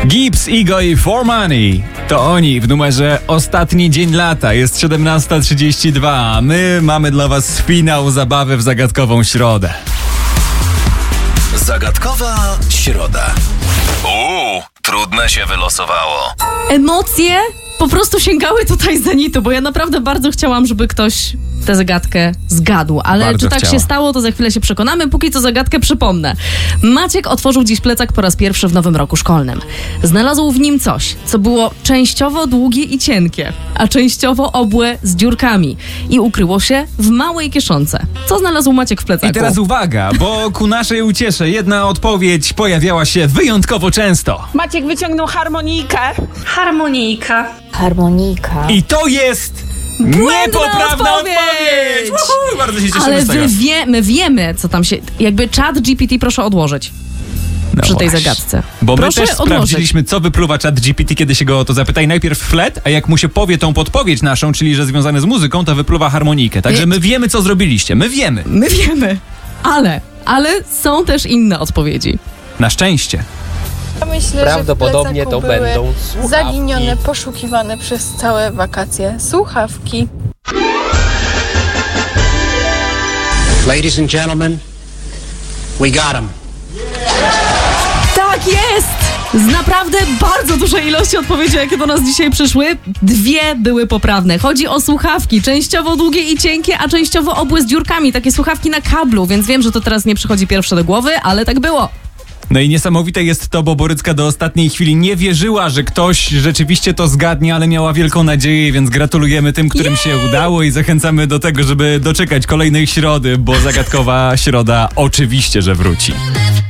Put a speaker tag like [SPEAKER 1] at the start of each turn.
[SPEAKER 1] Gibbs, Ego i For Money. To oni w numerze Ostatni Dzień Lata. Jest 17:32. My mamy dla was finał zabawy w Zagadkową Środę.
[SPEAKER 2] Zagadkowa Środa. Trudne się wylosowało.
[SPEAKER 3] Emocje po prostu sięgały tutaj zenitu, bo ja naprawdę bardzo chciałam, żeby ktoś tę zagadkę zgadł, ale
[SPEAKER 1] Bardzo
[SPEAKER 3] czy tak
[SPEAKER 1] chciała.
[SPEAKER 3] się stało, to za chwilę się przekonamy. Póki co zagadkę przypomnę. Maciek otworzył dziś plecak po raz pierwszy w nowym roku szkolnym. Znalazł w nim coś, co było częściowo długie i cienkie, a częściowo obłe z dziurkami i ukryło się w małej kieszonce. Co znalazł Maciek w plecaku?
[SPEAKER 1] I teraz uwaga, bo ku naszej uciesze jedna odpowiedź pojawiała się wyjątkowo często.
[SPEAKER 4] Maciek wyciągnął harmonijkę.
[SPEAKER 5] Harmonika.
[SPEAKER 1] I to jest
[SPEAKER 3] Błędna
[SPEAKER 1] niepoprawna odpowiedź! Uhu, bardzo się cieszymy
[SPEAKER 3] Ale
[SPEAKER 1] z tego.
[SPEAKER 3] my wiemy, co tam się... Jakby czat GPT proszę odłożyć
[SPEAKER 1] No
[SPEAKER 3] przy tej
[SPEAKER 1] właśnie.
[SPEAKER 3] zagadce.
[SPEAKER 1] Bo my
[SPEAKER 3] Proszę
[SPEAKER 1] też
[SPEAKER 3] odłożyć.
[SPEAKER 1] sprawdziliśmy, co wypluwa czat GPT, kiedy się go o to zapyta. I najpierw flet, a jak mu się powie tą podpowiedź naszą, czyli że związane z muzyką, to wypluwa harmonikę. Także my wiemy, co zrobiliście. My wiemy.
[SPEAKER 3] My wiemy, ale są też inne odpowiedzi.
[SPEAKER 1] Na szczęście.
[SPEAKER 6] Ja myślę,
[SPEAKER 7] Prawdopodobnie
[SPEAKER 6] że w
[SPEAKER 7] to
[SPEAKER 6] plecaku były
[SPEAKER 7] będą słuchawki.
[SPEAKER 6] zaginione, poszukiwane przez całe wakacje słuchawki.
[SPEAKER 8] Ladies and gentlemen, we got him.
[SPEAKER 3] Tak jest! Z naprawdę bardzo dużej ilości odpowiedzi, jakie do nas dzisiaj przyszły, 2 były poprawne. Chodzi o słuchawki, częściowo długie i cienkie, a częściowo obłe z dziurkami. Takie słuchawki na kablu, więc wiem, że to teraz nie przychodzi pierwsze do głowy, ale tak było.
[SPEAKER 1] No i niesamowite jest to, bo Borycka do ostatniej chwili nie wierzyła, że ktoś rzeczywiście to zgadnie, ale miała wielką nadzieję, więc gratulujemy tym, którym się udało i zachęcamy do tego, żeby doczekać kolejnej środy, bo Zagadkowa Środa oczywiście, że wróci.